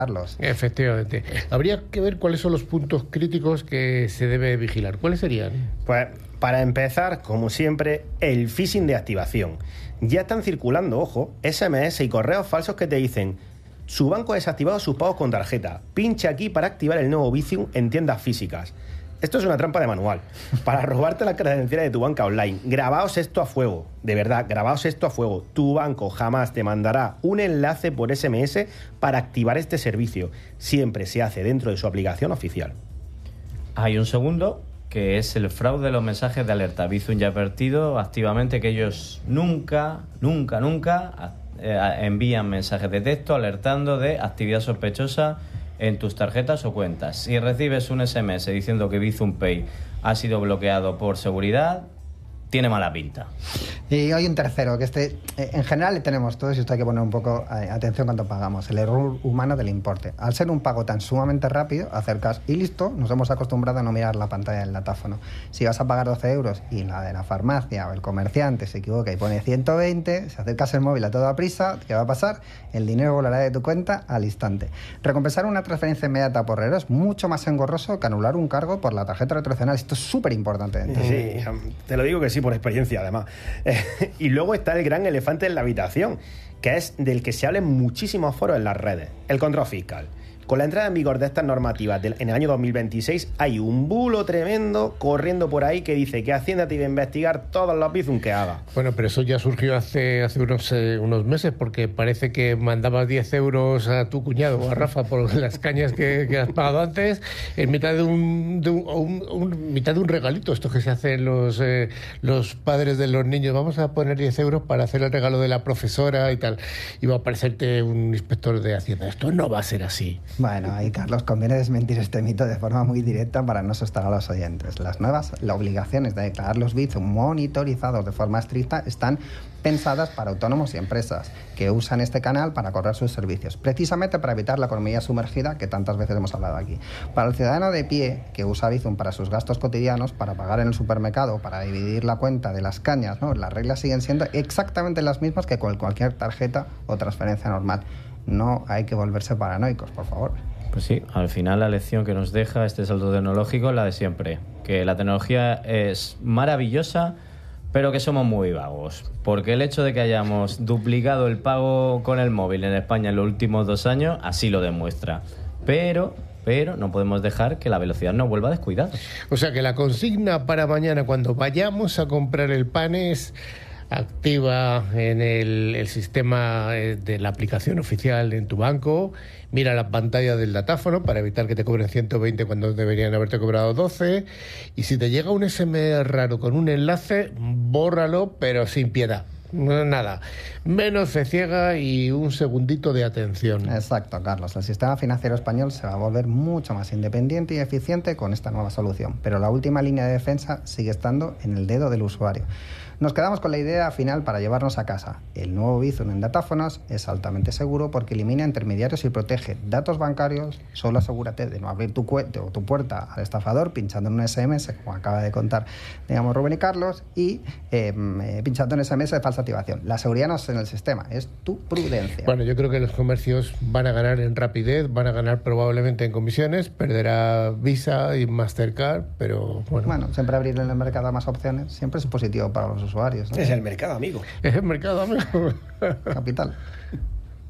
Carlos. Efectivamente. Habría que ver cuáles son los puntos críticos que se debe vigilar. ¿Cuáles serían? Pues para empezar, como siempre, el phishing de activación. Ya están circulando, ojo, SMS y correos falsos que te dicen: su banco ha desactivado sus pagos con tarjeta. Pincha aquí para activar el nuevo Bizum en tiendas físicas. Esto es una trampa de manual. Para robarte las credenciales de tu banca online. Grabaos esto a fuego. De verdad, grabaos esto a fuego. Tu banco jamás te mandará un enlace por SMS para activar este servicio. Siempre se hace dentro de su aplicación oficial. Hay un segundo, que es el fraude de los mensajes de alerta. Bizum ya ha advertido activamente que ellos nunca envían mensajes de texto alertando de actividad sospechosa en tus tarjetas o cuentas. Si recibes un SMS diciendo que Bizum Pay ha sido bloqueado por seguridad, tiene mala pinta. Y hay un tercero, que en general le tenemos todos, y esto hay que poner un poco atención cuando pagamos, el error humano del importe. Al ser un pago tan sumamente rápido, acercas y listo, nos hemos acostumbrado a no mirar la pantalla del datáfono. Si vas a pagar 12 euros y la de la farmacia o el comerciante se equivoca y pone 120, si acercas el móvil a toda prisa, ¿qué va a pasar? El dinero volará de tu cuenta al instante. Recompensar una transferencia inmediata por error es mucho más engorroso que anular un cargo por la tarjeta retroaccional. Esto es súper importante. Sí, te lo digo que sí, por experiencia además. Y luego está el gran elefante en la habitación, que es del que se habla en muchísimos foros en las redes: el control fiscal. Con la entrada en vigor de estas normativas en el año 2026 hay un bulo tremendo corriendo por ahí que dice que Hacienda te iba a investigar todos los Bizum que haga. Bueno, pero eso ya surgió hace unos meses, porque parece que mandabas 10 euros a tu cuñado o a Rafa por las cañas que has pagado antes en mitad de mitad de un regalito, esto que se hacen los padres de los niños. Vamos a poner 10 euros para hacer el regalo de la profesora y tal. Y va a aparecerte un inspector de Hacienda. Esto no va a ser así. Bueno, ahí, Carlos, conviene desmentir este mito de forma muy directa para no asustar a los oyentes. Las obligaciones de declarar los Bizum monitorizados de forma estricta están pensadas para autónomos y empresas que usan este canal para correr sus servicios, precisamente para evitar la economía sumergida que tantas veces hemos hablado aquí. Para el ciudadano de pie que usa Bizum para sus gastos cotidianos, para pagar en el supermercado, para dividir la cuenta de las cañas, ¿no? Las reglas siguen siendo exactamente las mismas que con cualquier tarjeta o transferencia normal. No hay que volverse paranoicos, por favor. Pues sí, al final la lección que nos deja este salto tecnológico es la de siempre, que la tecnología es maravillosa, pero que somos muy vagos, porque el hecho de que hayamos duplicado el pago con el móvil en España en los últimos 2 años así lo demuestra. Pero no podemos dejar que la velocidad nos vuelva descuidada. O sea que la consigna para mañana, cuando vayamos a comprar el pan, es: activa en el sistema de la aplicación oficial en tu banco, mira la pantalla del datáfono para evitar que te cobren 120 cuando deberían haberte cobrado 12, y si te llega un SMS raro con un enlace, bórralo, pero sin piedad. Nada, menos fe ciega y un segundito de atención. Exacto, Carlos. El sistema financiero español se va a volver mucho más independiente y eficiente con esta nueva solución, pero la última línea de defensa sigue estando en el dedo del usuario. Nos quedamos con la idea final para llevarnos a casa. El nuevo Bizum en datáfonos es altamente seguro porque elimina intermediarios y protege datos bancarios. Solo asegúrate de no abrir tu cuenta o tu puerta al estafador pinchando en un SMS, como acaba de contar, digamos, Rubén y Carlos, y pinchando en SMS de falsa activación. La seguridad no es en el sistema, es tu prudencia. Bueno, yo creo que los comercios van a ganar en rapidez, van a ganar probablemente en comisiones, perderá Visa y Mastercard, pero bueno. Bueno, siempre abrir en el mercado a más opciones siempre es positivo para los usuarios, ¿no? Es el mercado, amigo. Es el mercado, amigo. Capital.